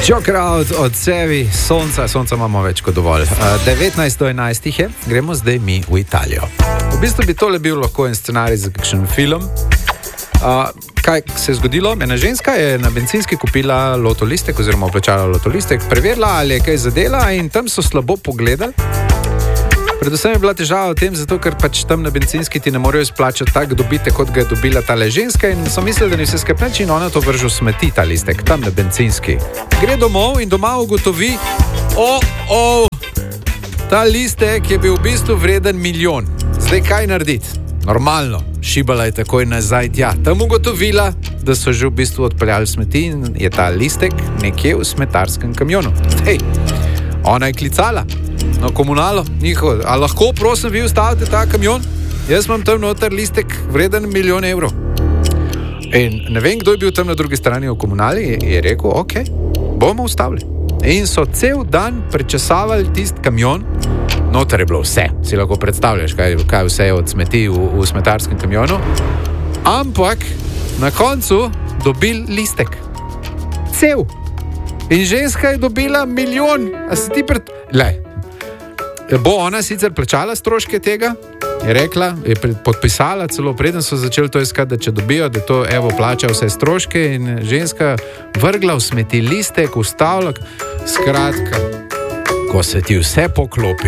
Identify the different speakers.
Speaker 1: Shockrout od Sevi, sonca imamo več kot dovolj. 19:11 je, gremo zdaj mi v Italijo. V bistvu bi tole bil lahko en scenarij za kakšen film. Kaj se je zgodilo? Ena ženska je na bencinski kupila lotolistek oziroma vplačala lotolistek, preverila, ali je kaj zadela in tam so slabo pogledali. Predvsem je bila težava v tem, zato ker pač tam na bencinski ti ne morejo izplačati tak dobitek, kot ga je dobila tale ženska in so mislili, da ni vse sklepneč in ona to vrže v smeti, ta listek, tam na bencinski. Gre domov in doma ugotovi, ta listek je bil v bistvu vreden 1 milijon. Zdaj kaj narediti? Normalno, šibala je takoj nazaj tja. Tam ugotovila, da so že v bistvu odpeljali smeti in je ta listek nekje v smetarskem kamionu. Hej, ona je klicala na komunalo, njihovo, a lahko prosim vi ustavite ta kamion? Jaz imam tam noter listek vreden 1 milijon evrov. In ne vem, kdo je bil tam na drugi strani v komunali, je rekel, ok, bomo ustavili. In so cel dan prečesavali tist kamion, noter je bilo vse, si lahko predstavljaš, kaj vse je od smeti v smetarskem kamionu, ampak na koncu dobil listek. Cel. In ženska je dobila 1 milijon. A se ti bo ona sicer plačala stroške tega? Je rekla, je podpisala celo, preden so začeli to iskati, da če dobijo, da to evo plača vse stroške in ženska vrgla v smeti listek, ustavila, skratka, ko se ti vse poklopi,